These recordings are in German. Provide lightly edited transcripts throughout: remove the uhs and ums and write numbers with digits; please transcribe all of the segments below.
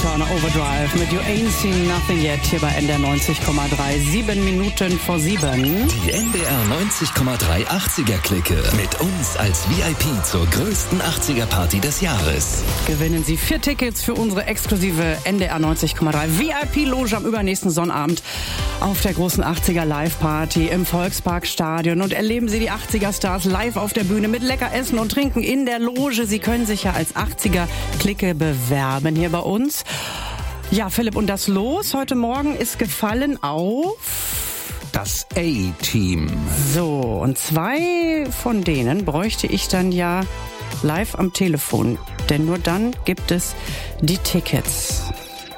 Turner Overdrive mit You Ain't Seen Nothing Yet hier bei NDR 90,3. 7 Minuten vor 7. Die NDR 90,3 80er-Clique mit uns als VIP zur größten 80er-Party des Jahres. Gewinnen Sie 4 Tickets für unsere exklusive NDR 90,3 VIP-Loge am übernächsten Sonnabend auf der großen 80er Live-Party im Volksparkstadion und erleben Sie die 80er-Stars live auf der Bühne mit lecker Essen und Trinken in der Loge. Sie können sich ja als 80er-Clique bewerben hier bei uns. Ja, Philipp, und das Los heute Morgen ist gefallen auf das A-Team. So, und 2 von denen bräuchte ich dann ja live am Telefon, denn nur dann gibt es die Tickets.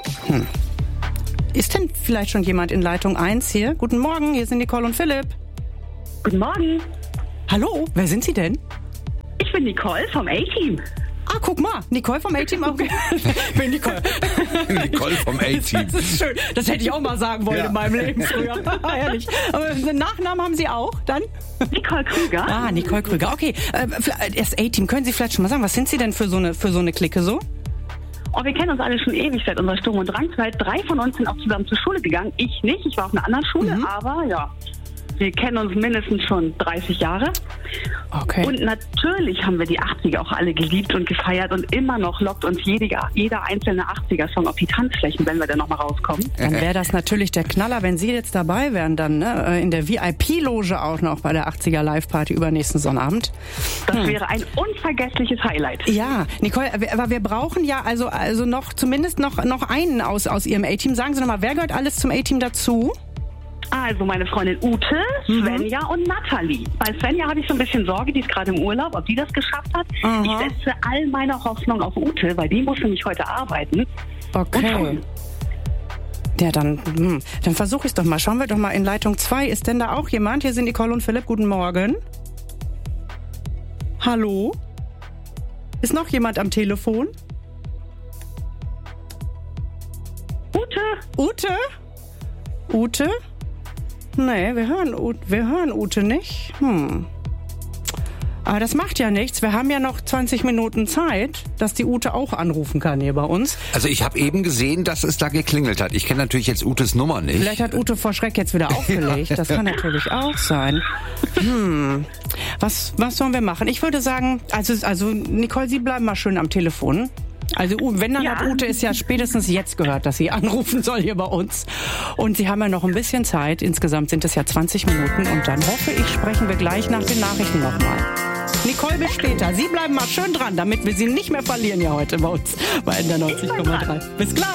Ist denn vielleicht schon jemand in Leitung 1 hier? Guten Morgen, hier sind Nicole und Philipp. Guten Morgen. Hallo, wer sind Sie denn? Ich bin Nicole vom A-Team. Ah, guck mal, Nicole vom A-Team. Okay. Ich bin Nicole. Nicole vom A-Team. Das ist schön. Das hätte ich auch mal sagen wollen in meinem Leben früher. Ehrlich. Aber einen Nachnamen haben Sie auch dann? Nicole Krüger. Ah, Nicole Krüger. Okay, das A-Team. Können Sie vielleicht schon mal sagen, was sind Sie denn für so eine Clique so? Oh, wir kennen uns alle schon ewig seit unserer Sturm- und Drangzeit. 3 von uns sind auch zusammen zur Schule gegangen. Ich nicht, ich war auf einer anderen Schule, aber ja, wir kennen uns mindestens schon 30 Jahre. Okay. Und natürlich haben wir die 80er auch alle geliebt und gefeiert und immer noch lockt uns jeder einzelne 80er-Song auf die Tanzflächen, wenn wir dann nochmal rauskommen. Dann wäre das natürlich der Knaller, wenn Sie jetzt dabei wären, dann in der VIP-Loge auch noch bei der 80er Live-Party übernächsten Sonnabend. Das wäre ein unvergessliches Highlight. Ja, Nicole, aber wir brauchen ja also noch zumindest noch einen aus Ihrem A-Team. Sagen Sie nochmal, wer gehört alles zum A-Team dazu? Also meine Freundin Ute, Svenja und Nathalie. Bei Svenja habe ich so ein bisschen Sorge, die ist gerade im Urlaub, ob die das geschafft hat. Aha. Ich setze all meine Hoffnung auf Ute, weil die muss nämlich heute arbeiten. Okay. Ja, dann versuche ich es doch mal. Schauen wir doch mal in Leitung 2. Ist denn da auch jemand? Hier sind Nicole und Philipp. Guten Morgen. Hallo? Ist noch jemand am Telefon? Ute? Ute? Nee, wir hören Ute nicht. Aber das macht ja nichts. Wir haben ja noch 20 Minuten Zeit, dass die Ute auch anrufen kann hier bei uns. Also ich habe eben gesehen, dass es da geklingelt hat. Ich kenne natürlich jetzt Utes Nummer nicht. Vielleicht hat Ute vor Schreck jetzt wieder aufgelegt. Das kann natürlich auch sein. Was sollen wir machen? Ich würde sagen, also Nicole, Sie bleiben mal schön am Telefon. Also wenn dann hat Ute es ja spätestens jetzt gehört, dass sie anrufen soll hier bei uns. Und Sie haben ja noch ein bisschen Zeit. Insgesamt sind es ja 20 Minuten. Und dann hoffe ich, sprechen wir gleich nach den Nachrichten nochmal. Nicole, bis später. Sie bleiben mal schön dran, damit wir Sie nicht mehr verlieren hier heute bei uns bei NDR 90,3. Bis gleich.